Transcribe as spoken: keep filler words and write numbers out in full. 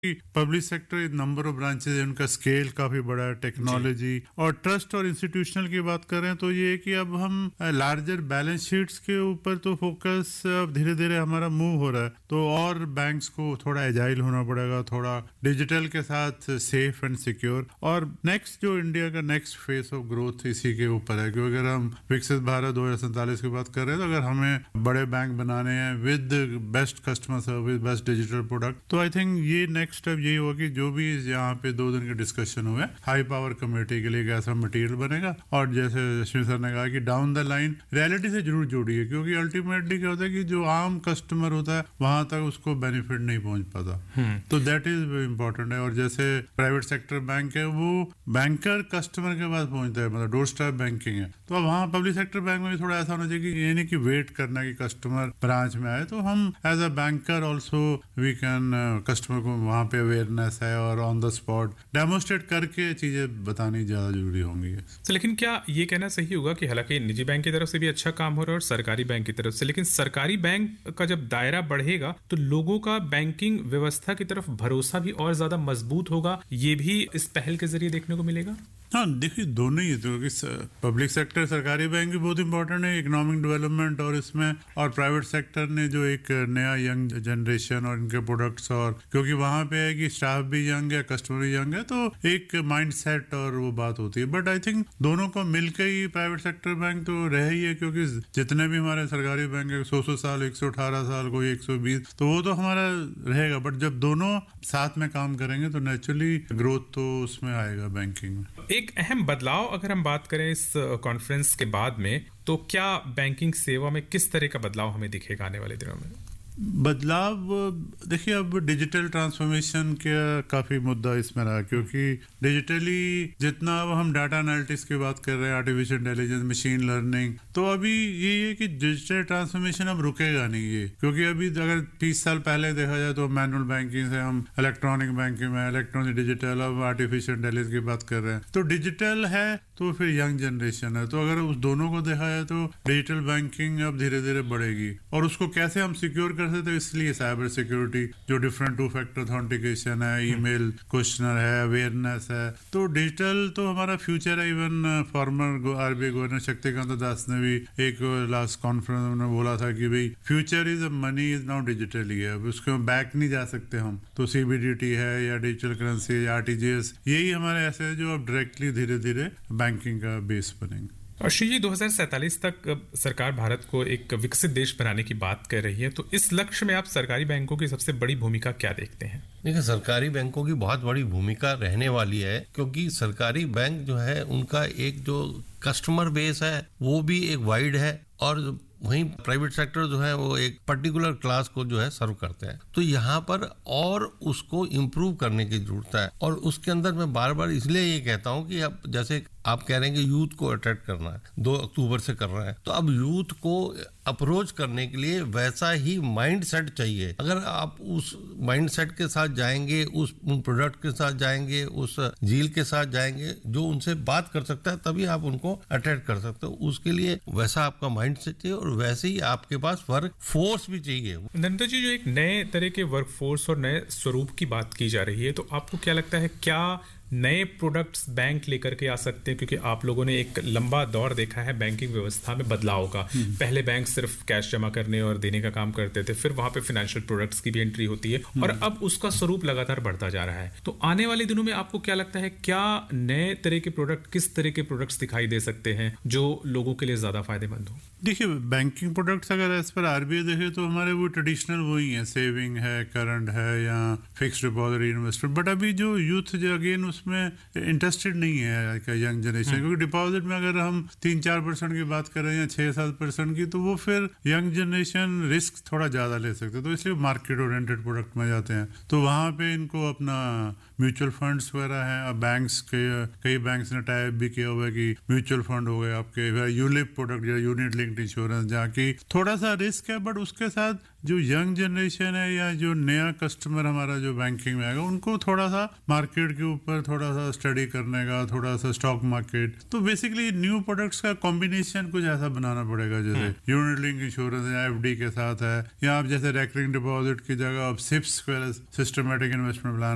Public sector number of branches है, उनका scale काफी बड़ा है, टेक्नोलॉजी और ट्रस्ट और इंस्टीट्यूशनल की बात करें तो ये है कि अब हम लार्जर बैलेंस शीट्स के ऊपर तो फोकस अब धीरे धीरे हमारा मूव हो रहा है, तो और बैंक्स को थोड़ा एजाइल होना पड़ेगा, थोड़ा डिजिटल के साथ सेफ एंड सिक्योर। और नेक्स्ट जो इंडिया का नेक्स्ट फेज ऑफ ग्रोथ इसी के ऊपर है, क्योंकि अगर हम विकसित भारत दो हजार सैंतालीस की बात कर रहे हैं तो अगर हमें बड़े बैंक बनाने हैं with best customer service, best digital product, तो आई थिंक ये नेक्स्ट स्टेप यही होगा कि जो भी यहाँ पे दो दिन के डिस्कशन हुए हाई पावर कमेटी के लिए कैसा मटेरियल बनेगा, और जैसे रश्मि सर ने कहा कि डाउन द लाइन रियलिटी से जरूर जोड़िए, क्योंकि अल्टीमेटली क्या होता है कि जो आम कस्टमर होता है वहां तक उसको बेनिफिट नहीं पहुंच पाता, तो दैट इज इम्पोर्टेंट है। और जैसे प्राइवेट सेक्टर बैंक है वो बैंकर कस्टमर के पास पहुंचता है, मतलब डोर स्टेप बैंकिंग है, तो अब वहाँ पब्लिक सेक्टर बैंक में भी थोड़ा ऐसा होना चाहिए कि ये नहीं कि वेट करना कि कस्टमर ब्रांच में आए, तो हम as a banker also we can customer को वहाँ पे अवेयरनेस है और ऑन द स्पॉट डेमोस्ट्रेट करके चीजें बतानी ज्यादा जरूरी होंगी। so, लेकिन क्या ये कहना सही होगा कि हालांकि निजी बैंक की तरफ से भी अच्छा काम हो रहा है और सरकारी बैंक की तरफ से, लेकिन सरकारी बैंक का जब दायरा बढ़ेगा तो लोगों का बैंकिंग व्यवस्था की तरफ भरोसा भी और ज्यादा मजबूत होगा, ये भी इस पहल के जरिए देखने को मिलेगा? हाँ, देखिए दोनों ही, तो पब्लिक सेक्टर सरकारी बैंक भी बहुत इंपॉर्टेंट है इकोनॉमिक डेवलपमेंट और इसमें, और प्राइवेट सेक्टर ने जो एक नया यंग जनरेशन और इनके प्रोडक्ट्स, और क्योंकि वहां पे है कि स्टाफ भी यंग है, कस्टमर भी यंग है, तो एक माइंड सेट और वो बात होती है। बट आई थिंक दोनों को मिलकर ही प्राइवेट सेक्टर बैंक तो रहे ही है, क्योंकि जितने भी हमारे सरकारी बैंक है सौ सौ साल, एक सौ अठारह साल, कोई एक सौ बीस, तो वो तो हमारा रहेगा। बट जब दोनों साथ में काम करेंगे तो नेचुरली ग्रोथ तो उसमें आएगा बैंकिंग में। एक अहम बदलाव अगर हम बात करें इस कॉन्फ्रेंस के बाद में, तो क्या बैंकिंग सेवा में किस तरह का बदलाव हमें दिखेगा आने वाले दिनों में? बदलाव देखिए, अब डिजिटल ट्रांसफॉर्मेशन का काफी मुद्दा इसमें रहा, क्योंकि डिजिटली जितना अब हम डाटा एनालिटिक्स की बात कर रहे हैं, आर्टिफिशियल इंटेलिजेंस, मशीन लर्निंग, तो अभी ये है कि डिजिटल ट्रांसफॉर्मेशन अब रुकेगा नहीं ये, क्योंकि अभी अगर तीस साल पहले देखा जाए तो मैनुअल बैंकिंग से हम इलेक्ट्रॉनिक बैंकिंग में, इलेक्ट्रॉनिक डिजिटल, अब आर्टिफिशियल इंटेलिजेंस की बात कर रहे हैं, तो डिजिटल है तो फिर यंग जनरेशन है, तो अगर उस दोनों को देखा जाए तो डिजिटल बैंकिंग अब धीरे धीरे बढ़ेगी। और उसको कैसे हम सिक्योर कर सकते हैं, इसलिए साइबर सिक्योरिटी, जो डिफरेंट टू फैक्टर ऑथेंटिकेशन है, ईमेल क्वेश्चनर है, अवेयरनेस है, तो डिजिटल तो हमारा फ्यूचर है। Even farmer RBI governor Shaktikanta Das ने भी एक लास्ट कॉन्फ्रेंस में बोला था कि भाई future is money is now digitally है, अब उसको बैक नहीं जा सकते हम, तो सीबीडीटी है या डिजिटल करेंसी या आरटीजीएस, यही हमारे ऐसे है जो अब डायरेक्टली धीरे धीरे बैंकिंग का बेस बनेंगे। और श्री जी, दो हज़ार सैंतालीस तक सरकार भारत को एक विकसित देश बनाने की बात कर रही है, तो इस लक्ष्य में आप सरकारी बैंकों की सबसे बड़ी भूमिका क्या देखते हैं? देखिए, सरकारी बैंकों की बहुत बड़ी भूमिका रहने वाली है, क्योंकि सरकारी बैंक जो है उनका एक जो कस्टमर बेस है वो भी एक वाइड है, और वहीं प्राइवेट सेक्टर जो है वो एक पर्टिकुलर क्लास को जो है सर्व करते हैं, तो यहाँ पर और उसको इम्प्रूव करने की जरूरत है। और उसके अंदर मैं बार बार इसलिए ये कहता हूँ कि अब जैसे आप कह रहे हैं कि यूथ को अट्रैक्ट करना है, दो अक्टूबर से कर रहा है, तो अब यूथ को अप्रोच करने के लिए वैसा ही माइंड सेट चाहिए। अगर आप उस माइंड सेट के साथ जाएंगे, उस प्रोडक्ट के साथ जाएंगे, उस झील के साथ जाएंगे जो उनसे बात कर सकता है, तभी आप उनको अट्रैक्ट कर सकते हो। उसके लिए वैसा आपका माइंड सेट चाहिए और वैसे ही आपके पास वर्क फोर्स भी चाहिए। नंदा जी, जो एक नए तरह के वर्क फोर्स और नए स्वरूप की बात की जा रही है, तो आपको क्या लगता है क्या नए प्रोडक्ट्स बैंक लेकर के आ सकते हैं? क्योंकि आप लोगों ने एक लंबा दौर देखा है बैंकिंग व्यवस्था में बदलाव का। पहले बैंक सिर्फ कैश जमा करने और देने का काम करते थे, फिर वहां पे फाइनेंशियल प्रोडक्ट्स की भी एंट्री होती है, और अब उसका स्वरूप लगातार बढ़ता जा रहा है। तो आने वाले दिनों में आपको क्या लगता है क्या नए तरह के प्रोडक्ट, किस तरह के प्रोडक्ट्स दिखाई दे सकते हैं जो लोगों के लिए ज्यादा फायदेमंद हो? देखिए, बैंकिंग प्रोडक्ट्स अगर एज पर आरबीआई देखे तो हमारे वो ट्रेडिशनल वही है, सेविंग है, करंट है या फिक्स्ड डिपॉजिट, इन्वेस्टमेंट। बट अभी जो यूथ जो अगेन उसमें इंटरेस्टेड नहीं है यंग जनरेशन, क्योंकि डिपॉजिट में अगर हम तीन चार परसेंट की बात करें या छह सात परसेंट की, तो वो फिर यंग जनरेशन रिस्क थोड़ा ज्यादा ले सकते हैं, तो इसलिए मार्केट ओरिएंटेड प्रोडक्ट में जाते हैं। तो वहां पे इनको अपना म्यूचुअल फंड्स वगैरह है, बैंक्स के कई बैंक्स ने टाइप भी किया हुआ है कि म्यूचुअल फंड हो गए आपके, यूलिप प्रोडक्ट या यूनिट लिंक्ड इंश्योरेंस, जहाँ की थोड़ा सा रिस्क है, बट उसके साथ जो यंग जनरेशन है या जो नया कस्टमर हमारा जो बैंकिंग में आएगा, उनको थोड़ा सा मार्केट के ऊपर थोड़ा सा स्टडी करने का, थोड़ा सा स्टॉक मार्केट, तो बेसिकली न्यू प्रोडक्ट्स का कॉम्बिनेशन कुछ ऐसा बनाना पड़ेगा, जैसे यूनिट लिंक इंश्योरेंस या एफडी के साथ है, या आप जैसे रेकरिंग डिपॉजिट की जगह आप सिप्स सिस्टमेटिक इन्वेस्टमेंट प्लान